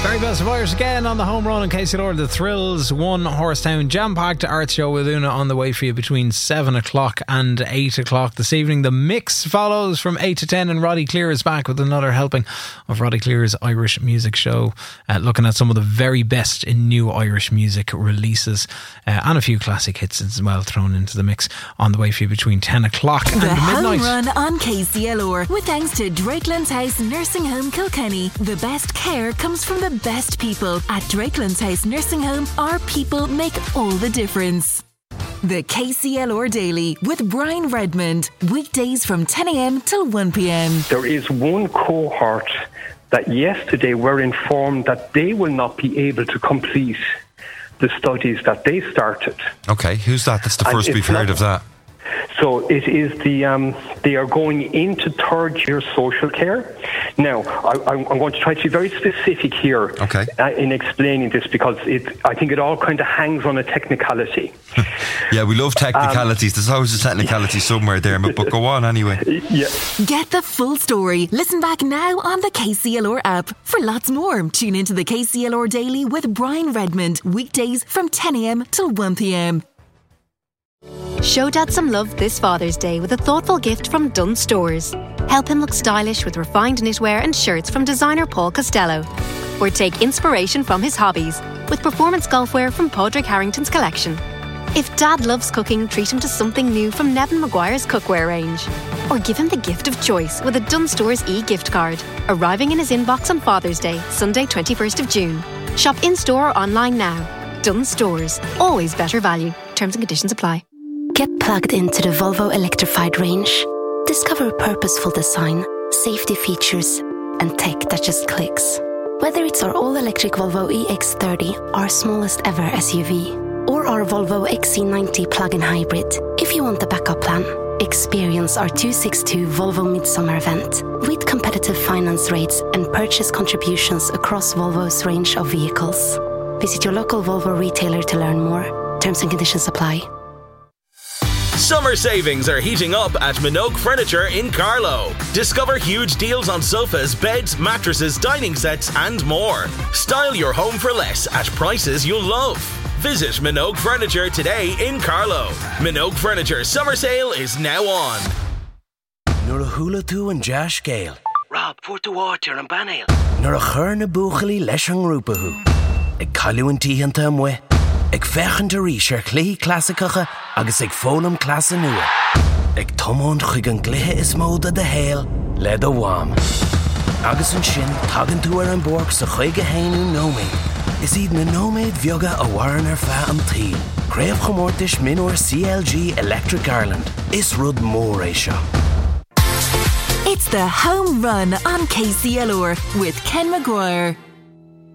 Very best of Irish again on the home run in KCLR. The Thrills, One Horsetown, jam-packed art show with Una on the way for you between 7 o'clock and 8 o'clock this evening. The mix follows from 8 to 10 and Roddy Clear is back with another helping of Roddy Clear's Irish music show, looking at some of the very best in new Irish music releases and a few classic hits as well thrown into the mix on the way for you between 10 o'clock and midnight. The home run on KCLR with thanks to Drakeland's House Nursing Home Kilkenny. The best care comes from the best people. At Drakeland's House Nursing Home, our people make all the difference. The KCLR Daily with Brian Redmond. Weekdays from 10 a.m. till 1 p.m. There is one cohort that yesterday were informed that they will not be able to complete the studies that they started. Okay, who's that? That's the first we've heard of that. So it is they are going into third year social care. Now, I'm going to try to be very specific here in explaining this because I think it all kind of hangs on a technicality. Yeah, we love technicalities. There's always a technicality somewhere there, but go on anyway. Yeah. Get the full story. Listen back now on the KCLR app. For lots more, tune into the KCLR Daily with Brian Redmond. Weekdays from 10 a.m. till 1 p.m. Show Dad some love this Father's Day with a thoughtful gift from Dunnes Stores. Help him look stylish with refined knitwear and shirts from designer Paul Costello. Or take inspiration from his hobbies with performance golfwear from Padraig Harrington's collection. If Dad loves cooking, treat him to something new from Nevin Maguire's cookware range. Or give him the gift of choice with a Dunnes Stores e-gift card, arriving in his inbox on Father's Day, Sunday 21st of June. Shop in-store or online now. Dunnes Stores. Always better value. Terms and conditions apply. Get plugged into the Volvo electrified range. Discover purposeful design, safety features, and tech that just clicks. Whether it's our all-electric Volvo EX30, our smallest ever SUV, or our Volvo XC90 plug-in hybrid, if you want the backup plan, experience our 262 Volvo Midsummer event with competitive finance rates and purchase contributions across Volvo's range of vehicles. Visit your local Volvo retailer to learn more. Terms and conditions apply. Summer savings are heating up at Minogue Furniture in Carlow. Discover huge deals on sofas, beds, mattresses, dining sets and more. Style your home for less at prices you'll love. Visit Minogue Furniture today in Carlow. Minogue Furniture summer sale is now on. Nor a hula tú and Josh Gale. Rob, for the water and banale. Nor a chur na buchali leshang rupahu. Eg calu and tíhanta amwe. Eg fechan de rísir clí classicacha agus eg fólam clasa nua. Eg tomón chuig an glithe is móda de héil le do wam. Agus an sin tagan tú an borg sa chuige héinú nóméid. Is iad na nóméid bheoga a waran fa an tíl. Craibh chomórtais minor CLG Electric Ireland. Is rud mór é seo. It's the home run on KCLR with Ken Maguire.